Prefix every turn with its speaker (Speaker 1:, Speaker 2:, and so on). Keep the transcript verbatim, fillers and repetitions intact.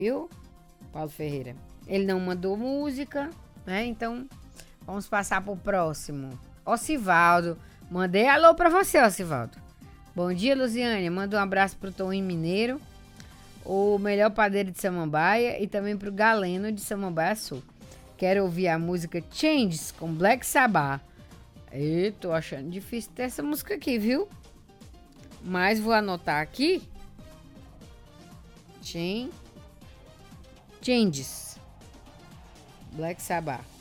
Speaker 1: Viu, Paulo Ferreira? Ele não mandou música, né? Então, vamos passar pro próximo. Ocivaldo. Mandei alô pra você, Ocivaldo. Bom dia, Luziane. Manda um abraço pro Toninho Mineiro, o melhor padeiro de Samambaia, e também pro Galeno de Samambaia Sul. Quero ouvir a música Changes com Black Sabbath. Eu tô achando difícil ter essa música aqui, viu? Mas vou anotar aqui. Changes. Black Sabbath.